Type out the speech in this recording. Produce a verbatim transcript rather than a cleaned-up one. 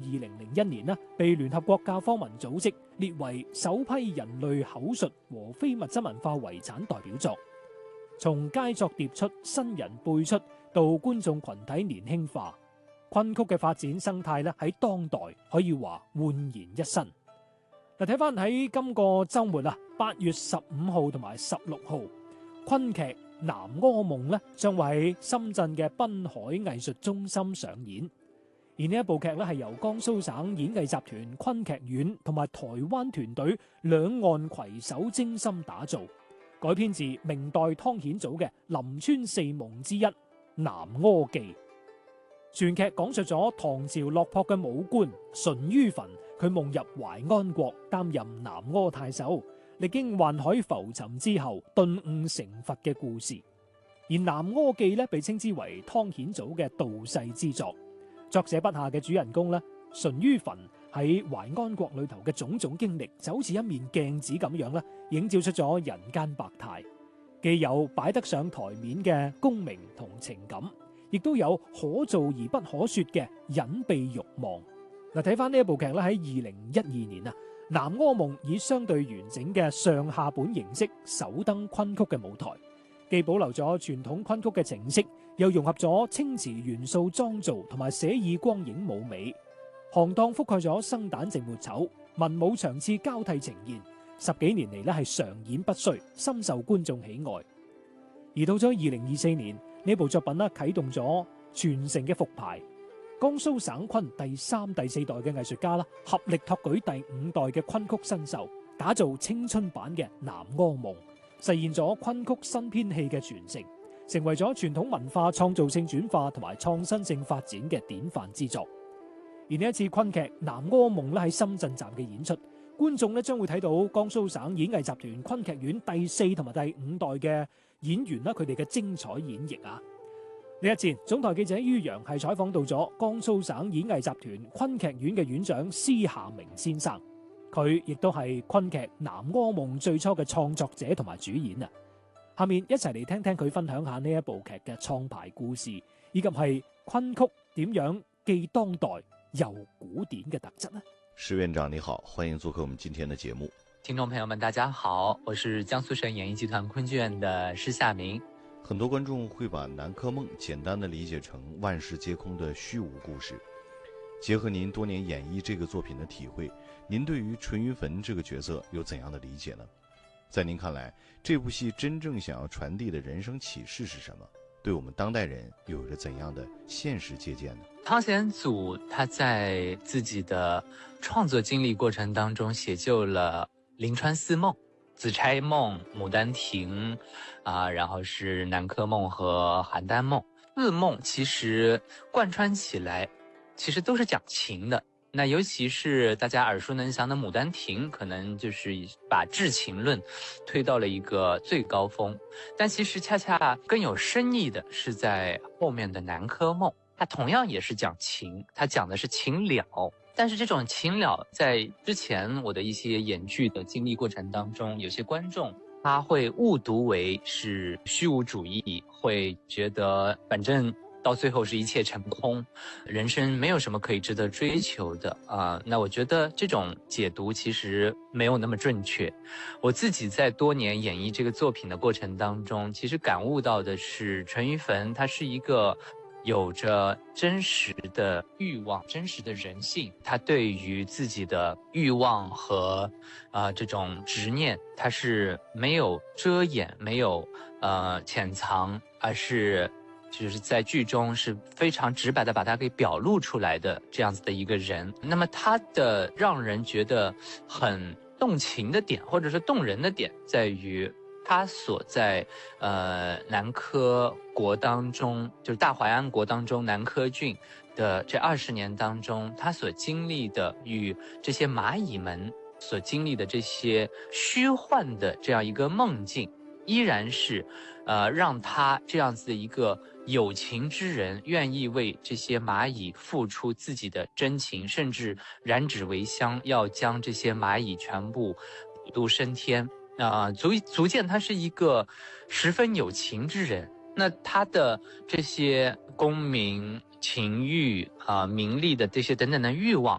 零零一年呢，被聯合國教科文組織列為首批人類口述和非物質文化遺產代表作。從佳作迭出、新人輩出到觀眾群體年輕化，昆曲嘅發展生態咧喺當代可以話煥然一新。嗱，睇翻喺今個週末啊，八月十五號同埋十六號，昆劇《南柯夢》咧將會喺深圳嘅濱海藝術中心上演。而呢一部劇咧係由江蘇省演藝集團昆劇院同埋台灣團隊兩岸攜手精心打造，改編自明代湯顯祖嘅《臨川四夢》之一《南柯記》。全劇講述咗唐朝落魄嘅武官淳于棻，佢夢入淮安國擔任南柯太守，歷經宦海浮沉之後頓悟成佛嘅故事。而《南柯記》咧被稱之為湯顯祖嘅道世之作。作者筆下嘅主人公咧，淳于棻喺淮安國裏頭嘅種種經歷，就好似一面鏡子咁樣咧，映照出咗人間百態，既有擺得上台面嘅功名同情感，亦都有可做而不可說嘅隱秘慾望。嗱，睇翻呢一部劇咧，喺二零一二年啊，《南柯夢》以相對完整嘅上下本形式首登昆曲嘅舞台，既保留咗傳統昆曲嘅情色，又融合咗青詞元素妝造同埋寫意光影舞美，行當覆蓋咗生旦淨末丑，文武場次交替呈現，十幾年嚟咧係常演不衰，深受觀眾喜愛。而到咗二零二四年，呢部作品咧啟動咗傳承嘅復排，江蘇省昆第三、第四代嘅藝術家啦，合力托舉第五代嘅昆曲新秀，打造青春版嘅《南柯夢》，實現咗昆曲新編戲嘅傳承，成為咗傳統文化創造性轉化同埋創新性發展嘅典範之作。而呢一次昆劇《南柯夢》咧喺深圳站嘅演出，觀眾咧將會睇到江蘇省演藝集團昆劇院第四同埋第五代嘅演員啦，佢哋嘅精彩演繹啊！呢一節，總台記者于洋係採訪到咗江蘇省演藝集團昆劇院嘅院長施夏明先生，佢亦都係昆劇《南柯夢》最初嘅創作者同埋主演啊！下面一齊嚟聽聽佢分享下呢一部劇嘅創排故事，以及係昆曲點樣既當代又古典嘅特質呢？ 施院長你好，歡迎做客我們今天的節目。 聽眾朋友們大家好，我是江蘇省演藝集團昆劇院的施夏明。 很多觀眾會把南柯夢簡單的理解成萬事皆空的虛無故事。結合您多年演繹這個作品的體會，您對於淳于棻這個角色有怎樣的理解呢？在您看來，這部戲真正想要傳遞的人生啟示是什麼？對我們當代人又有着怎樣的現實借鑑呢？ 湯顯祖他在自己的創作經歷過程當中寫就了臨川四夢、紫釵夢、牡丹亭啊、呃，然後是南柯夢和邯鄲夢。四夢其實貫穿起來，其實都是講情的。那尤其是大家耳熟能詳的《牡丹亭》，可能就是把至情論推到了一個最高峰。但其實恰恰更有深意的是在後面的《南柯夢》，它同樣也是講情，它講的是情了。但是這種情了，在之前我的一些演劇的經歷過程當中，有些觀眾他會誤讀為是虛無主義，會覺得反正到最後是一切成空，人生沒有什麼可以值得追求的啊、呃。那我覺得這種解讀其實沒有那麼正確。我自己在多年演繹這個作品的過程當中，其實感悟到的是淳于棻他是一個有着真實的慾望、真實的人性，他對於自己的慾望和啊、呃、這種執念，他是沒有遮掩、沒有呃潛藏，而是就是在劇中是非常直白的把它給表露出來的這樣子的一個人。那麼他的讓人覺得很動情的點，或者是動人的點，在於他所在呃南柯國當中，就是大淮安國當中南柯郡的這二十年當中，他所經歷的與這些螞蟻們所經歷的這些虛幻的這樣一個夢境，依然是呃讓他這樣子的一個有情之人願意為這些螞蟻付出自己的真情，甚至燃紙為香，要將這些螞蟻全部普渡升天啊、呃，足足見他是一個十分有情之人。那他的這些功名情欲啊、呃、名利的這些等等的欲望，